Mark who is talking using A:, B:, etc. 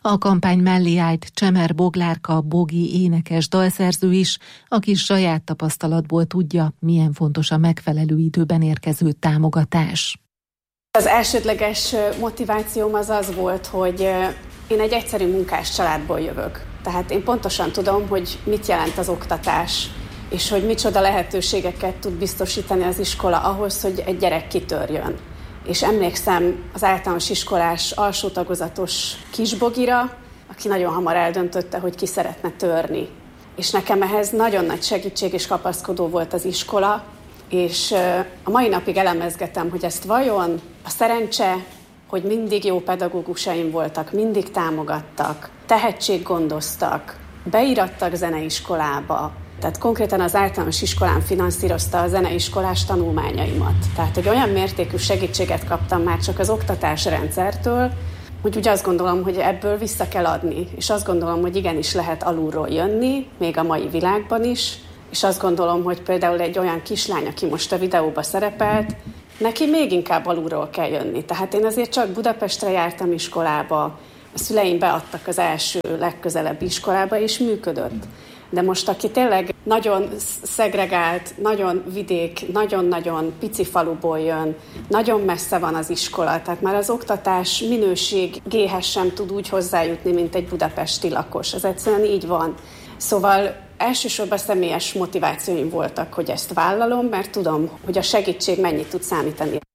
A: A kampány mellé állt Csemer Boglárka, Bogi énekes dalszerző is, aki saját tapasztalatból tudja, milyen fontos a megfelelő időben érkező támogatás.
B: Az elsődleges motivációm az volt, hogy én egy egyszerű munkás családból jövök. Tehát én pontosan tudom, hogy mit jelent az oktatás, és hogy micsoda lehetőségeket tud biztosítani az iskola ahhoz, hogy egy gyerek kitörjön. És emlékszem az általános iskolás alsó tagozatos kisbogira, aki nagyon hamar eldöntötte, hogy ki szeretne törni. És nekem ehhez nagyon nagy segítség és kapaszkodó volt az iskola, és a mai napig elemezgetem, hogy ezt vajon a szerencse, hogy mindig jó pedagógusaim voltak, mindig támogattak, tehetséggondoztak, beirattak zeneiskolába, tehát konkrétan az általános iskolán finanszírozta a zeneiskolás tanulmányaimat. Tehát, hogy olyan mértékű segítséget kaptam már csak az oktatásrendszertől, hogy úgy azt gondolom, hogy ebből vissza kell adni. És azt gondolom, hogy igenis lehet alulról jönni, még a mai világban is. És azt gondolom, hogy például egy olyan kislány, aki most a videóban szerepelt, neki még inkább alulról kell jönni. Tehát én azért csak Budapestre jártam iskolába, a szüleim beadtak az első legközelebbi iskolába, és működött. De most, aki tényleg nagyon szegregált, nagyon vidék, nagyon-nagyon pici faluból jön, nagyon messze van az iskola, tehát már az oktatás minőségéhez sem tud úgy hozzájutni, mint egy budapesti lakos. Ez egyszerűen így van. Szóval elsősorban személyes motivációim voltak, hogy ezt vállalom, mert tudom, hogy a segítség mennyit tud számítani.